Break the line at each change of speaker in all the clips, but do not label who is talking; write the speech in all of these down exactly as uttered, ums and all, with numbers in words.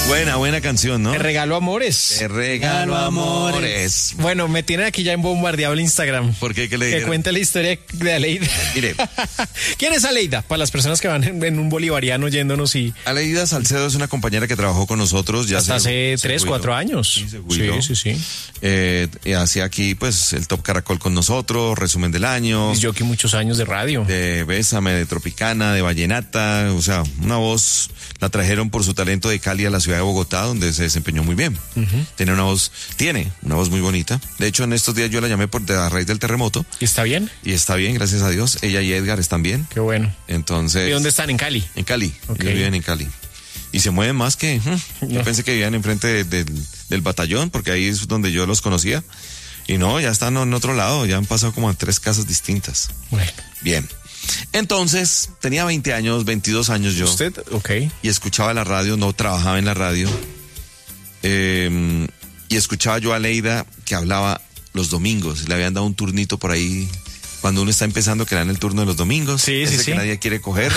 Buena, buena canción, ¿no?
Te regalo amores.
Te regalo amores.
Bueno, me tienen aquí ya en bombardeado el Instagram.
¿Por qué? ¿Qué le
Que
dijeron?
cuente la historia de Aleida.
Mire.
¿Quién es Aleida? Para las personas que van en, en un bolivariano yéndonos y...
Aleida Salcedo es una compañera que trabajó con nosotros ya
hasta
se-
hace
se
tres,
jubiló.
cuatro años.
Sí, se jubiló.
sí, sí, sí.
Eh, y hacía aquí, pues, el Top Caracol con nosotros, resumen del año.
Yo que muchos años de radio.
De Bésame, de Tropicana, de Vallenata, o sea, una voz, la trajeron por su talento de Cali a la ciudad de Bogotá, donde se desempeñó muy bien.
Uh-huh.
Tiene una voz, tiene una voz muy bonita. De hecho, en estos días yo la llamé por de a raíz del terremoto
¿Y está bien?
y está bien, gracias a Dios. Ella y Edgar están bien.
Qué bueno.
Entonces.
¿Y dónde están? ¿En Cali?
En Cali.
Ok.
Ellos viven en Cali. Y se mueven más que. hmm, Yo
No.
pensé que vivían enfrente de- del, del batallón, porque ahí es donde yo los conocía. Y no, ya están en otro lado, ya han pasado como a tres casas distintas.
Bueno.
Bien. Entonces, tenía veinte años, veintidós años yo.
¿Usted? Ok.
Y escuchaba la radio, no trabajaba en la radio. Eh, y escuchaba yo a Leida que hablaba los domingos. Le habían dado un turnito por ahí. Cuando uno está empezando, que dan el turno de los domingos.
Sí, sí,
ese
sí.
que nadie quiere coger.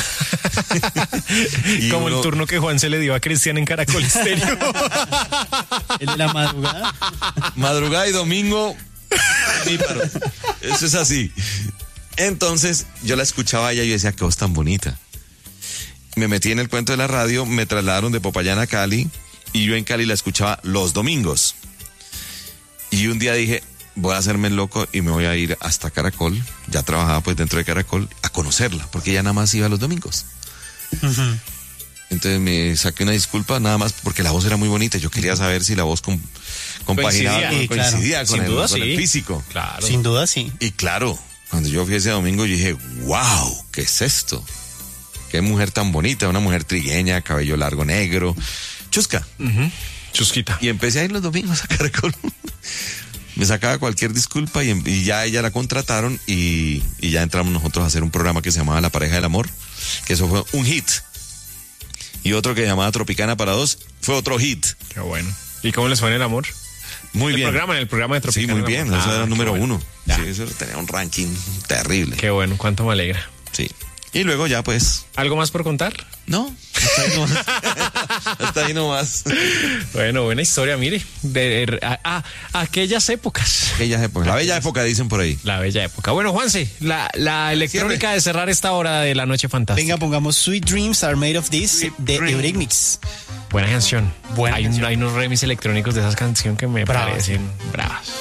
Y
Como
uno-
el turno que Juan se le dio a Cristian en Caracol Estéreo.
El de la madrugada.
Madrugada y domingo, níparo. Eso es así. Entonces, yo la escuchaba a ella y yo decía, qué voz tan bonita. Me metí en el cuento de la radio, me trasladaron de Popayán a Cali y yo en Cali la escuchaba los domingos. Y un día dije, voy a hacerme el loco y me voy a ir hasta Caracol, ya trabajaba pues dentro de Caracol, a conocerla, porque ella nada más iba los domingos. Entonces me saqué una disculpa nada más porque la voz era muy bonita. Yo quería saber si la voz com- compaginaba,
Coincidía.
con-
Sí, claro.
coincidía con,
Sin
el,
duda,
con
sí.
el físico.
Claro.
Sin duda, sí.
Y claro, cuando yo fui ese domingo, yo dije, wow, ¿qué es esto? Qué mujer tan bonita, una mujer trigueña, cabello largo negro, chusca.
Ujú. Chusquita.
Y empecé a ir los domingos a Caracol. Me sacaba cualquier disculpa y, em- y ya ella la contrataron y, y ya entramos nosotros a hacer un programa que se llamaba La Pareja del Amor, que eso fue un hit. Y otro que se llamaba Tropicana para dos, fue otro hit.
Qué bueno. ¿Y cómo les fue en el amor?
Muy
el
bien.
programa, en el programa de
Sí,
Tropicana.
muy
del
bien,
Amor.
eso
Ah,
era
qué
número
bueno.
uno.
Ya.
Sí, eso tenía un ranking terrible.
Qué bueno, cuánto me alegra.
Sí. Y luego ya pues,
¿Algo más por contar?
no, hasta ahí nomás. Hasta ahí nomás.
Bueno, buena historia, mire. De, de- a, a- aquellas épocas.
Aquellas épocas, la bella época dicen por ahí.
La bella época. Bueno, Juanse, la, la electrónica de cerrar esta hora de la noche fantástica.
Venga, pongamos Sweet Dreams Are Made of This de
Dreams.
Eurythmics.
Buena canción.
Buena
hay, un-
canción.
hay unos remix electrónicos de esas canciones que me
Bravas.
parecen bravas.